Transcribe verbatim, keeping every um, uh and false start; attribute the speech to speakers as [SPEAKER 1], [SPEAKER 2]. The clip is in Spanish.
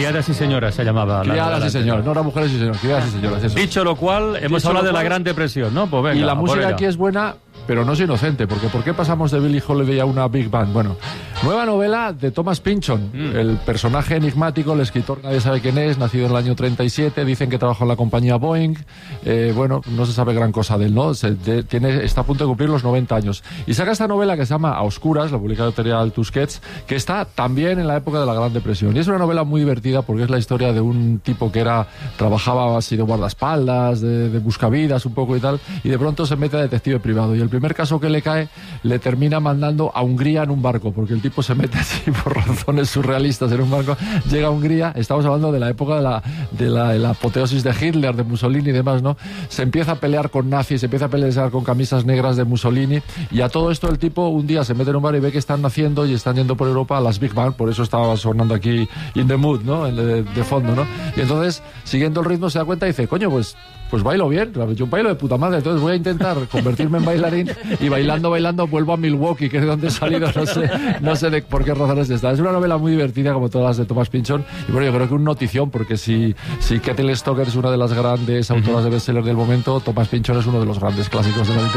[SPEAKER 1] Criadas y señoras se llamaba.
[SPEAKER 2] Criadas y señoras, no eran mujeres y señoras, criadas y señoras. Eso.
[SPEAKER 1] Dicho lo cual, hemos
[SPEAKER 2] Dicho
[SPEAKER 1] hablado de
[SPEAKER 2] cual,
[SPEAKER 1] la Gran Depresión, ¿no? Pues venga,
[SPEAKER 2] y la música
[SPEAKER 1] ella.
[SPEAKER 2] aquí es buena, pero no es inocente, porque ¿por qué pasamos de Billie Holiday a una Big Band? Bueno, nueva novela de Thomas Pynchon, mm. el personaje enigmático, el escritor nadie sabe quién es, nacido en el año treinta y siete, dicen que trabajó en la compañía Boeing, eh, bueno, no se sabe gran cosa de él, ¿no? Se, de, tiene, está a punto de cumplir los noventa años. Y saca esta novela que se llama A Oscuras, la publica la editorial Tusquets, que está también en la época de la Gran Depresión. Y es una novela muy divertida porque es la historia de un tipo que era trabajaba así de guardaespaldas, de, de buscavidas un poco y tal, y de pronto se mete a detective privado. Y el primer caso que le cae le termina mandando a Hungría en un barco, porque el tipo se mete así por razones surrealistas en un barco, llega a Hungría, estamos hablando de la época de la, de la, de la apoteosis de Hitler, de Mussolini y demás, ¿no? Se empieza a pelear con nazis, se empieza a pelear con camisas negras de Mussolini, y a todo esto el tipo un día se mete en un bar y ve que están naciendo y están yendo por Europa a las Big Band, por eso estaba sonando aquí In the Mood, ¿no? De, de fondo, ¿no? Y entonces, siguiendo el ritmo, se da cuenta y dice, coño, pues pues bailo bien, yo bailo de puta madre, entonces voy a intentar convertirme en bailarín y bailando, bailando vuelvo a Milwaukee, que es de donde he salido, no sé, no sé de por qué razones está. Es una novela muy divertida, como todas las de Thomas Pynchon, y bueno, yo creo que un notición, porque si, si Kettle Stoker es una de las grandes autoras de bestseller del momento, Thomas Pynchon es uno de los grandes clásicos de la literatura.